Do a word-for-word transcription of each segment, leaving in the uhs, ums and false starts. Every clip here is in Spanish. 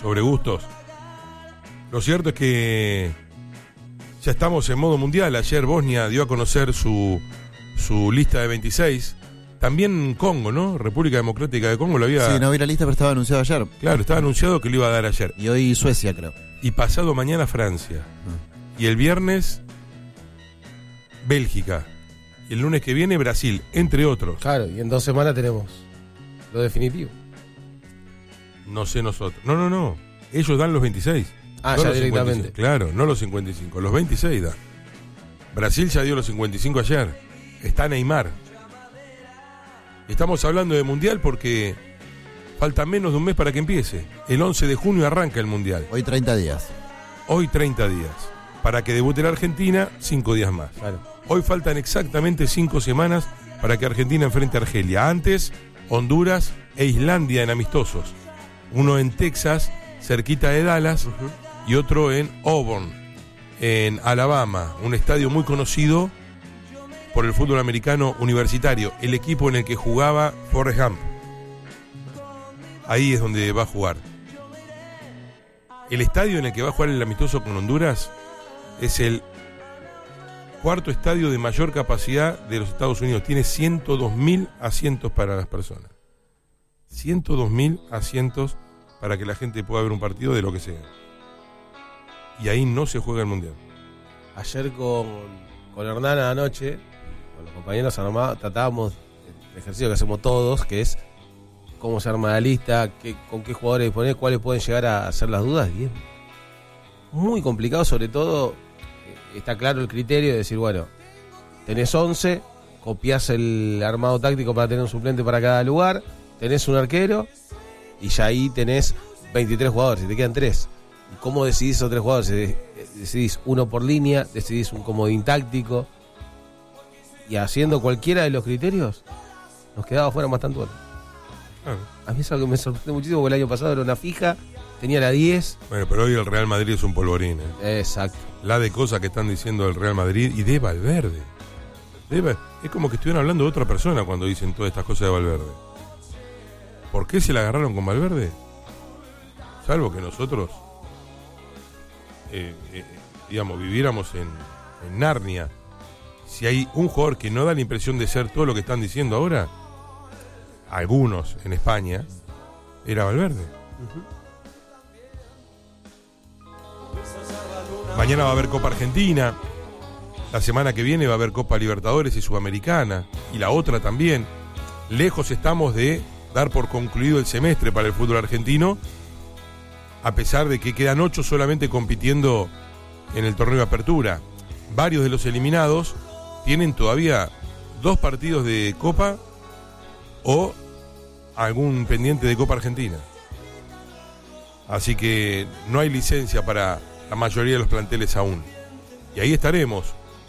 sobre gustos. Lo cierto es que ya estamos en modo mundial. Ayer Bosnia dio a conocer su, su lista de veintiséis. También Congo, ¿no? República Democrática de Congo lo había... Sí, no vi la lista, pero estaba anunciado ayer. Claro, estaba anunciado que lo iba a dar ayer. Y hoy Suecia, creo. Y pasado mañana Francia. Ah. Y el viernes Bélgica. Y el lunes que viene Brasil, entre otros. Claro, y en dos semanas tenemos lo definitivo. No sé nosotros. No, no, no. Ellos dan los veintiséis. Ah, no ya los directamente. cincuenta y cinco. Claro, no los cincuenta y cinco. Los veintiséis dan. Brasil ya dio los cincuenta y cinco ayer. Está Neymar. Estamos hablando de Mundial porque falta menos de un mes para que empiece. El once de junio arranca el Mundial. Hoy treinta días. Hoy treinta días. Para que debute la Argentina, cinco días más. Claro. Hoy faltan exactamente cinco semanas para que Argentina enfrente a Argelia. Antes, Honduras e Islandia en amistosos. Uno en Texas, cerquita de Dallas, uh-huh. y otro en Auburn, en Alabama. Un estadio muy conocido por el fútbol americano universitario. El equipo en el que jugaba Forrest Gump. Ahí es donde va a jugar. El estadio en el que va a jugar el amistoso con Honduras es el cuarto estadio de mayor capacidad de los Estados Unidos. Tiene ciento dos mil asientos para las personas. ciento dos mil asientos para que la gente pueda ver un partido de lo que sea. Y ahí no se juega el Mundial. Ayer con, con Hernán anoche, con los compañeros armados, tratábamos el ejercicio que hacemos todos, que es cómo se arma la lista, qué, con qué jugadores disponer, cuáles pueden llegar a hacer las dudas. Y es muy complicado, sobre todo, está claro el criterio de decir, bueno, tenés once, copiás el armado táctico para tener un suplente para cada lugar, tenés un arquero, y ya ahí tenés veintitrés jugadores, y te quedan tres. ¿Y cómo decidís esos tres jugadores? Decidís uno por línea, decidís un comodín táctico, y haciendo cualquiera de los criterios, nos quedaba fuera Mastantuono. Claro. A mí es algo que me sorprende muchísimo, porque el año pasado era una fija, tenía la diez. Bueno, pero hoy el Real Madrid es un polvorín. ¿eh? Exacto. La de cosas que están diciendo del Real Madrid y de Valverde. De Val- es como que estuvieran hablando de otra persona cuando dicen todas estas cosas de Valverde. ¿Por qué se la agarraron con Valverde? Salvo que nosotros, eh, eh, digamos, viviéramos en, en Narnia. Si hay un jugador que no da la impresión de ser todo lo que están diciendo ahora, algunos en España, era Valverde. Uh-huh. Mañana va a haber Copa Argentina. La semana que viene va a haber Copa Libertadores y Sudamericana. Y la otra también. Lejos estamos de dar por concluido el semestre para el fútbol argentino, a pesar de que quedan ocho solamente compitiendo en el torneo de apertura. Varios de los eliminados tienen todavía dos partidos de Copa o algún pendiente de Copa Argentina. Así que no hay licencia para la mayoría de los planteles aún. Y ahí estaremos.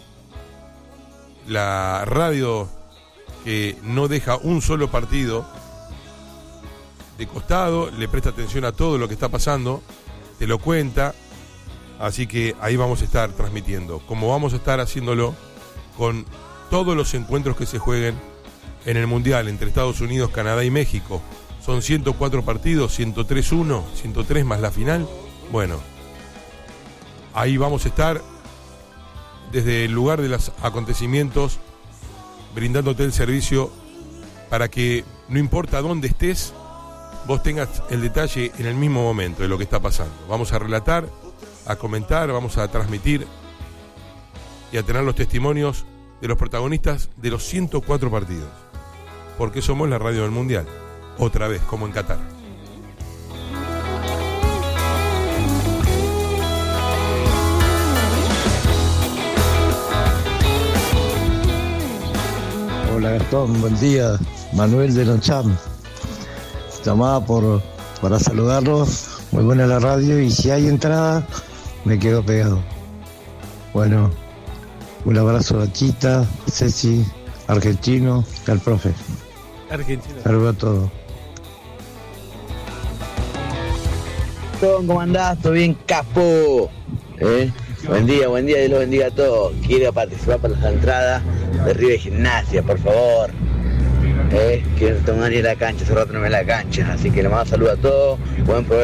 La radio que no deja un solo partido de costado, le presta atención a todo lo que está pasando, te lo cuenta, así que ahí vamos a estar transmitiendo, como vamos a estar haciéndolo con todos los encuentros que se jueguen en el Mundial entre Estados Unidos, Canadá y México. Son ciento cuatro partidos, ciento tres uno, ciento tres más la final. Bueno, ahí vamos a estar desde el lugar de los acontecimientos, brindándote el servicio para que no importa dónde estés, vos tengas el detalle en el mismo momento de lo que está pasando. Vamos a relatar, a comentar, vamos a transmitir y a tener los testimonios de los protagonistas de los ciento cuatro partidos. Porque somos la radio del Mundial. Otra vez, como en Qatar. Hola Gastón, buen día. Manuel de Loncham. Llamaba por para saludarlos. Muy buena la radio y si hay entrada me quedo pegado. Bueno, un abrazo a Chita, Ceci, Argentino y al profe. Argentino. Saludos a todos. ¿Cómo andás? ¿Todo bien, capo? ¿Eh? Buen día, buen día, Dios los bendiga a todos. Quiero participar por las entradas de River Gimnasia, por favor. ¿Eh? Quiero tomar ir a la cancha, hace rato no me la cancha. Así que le mando saludos a todos. Buen programa.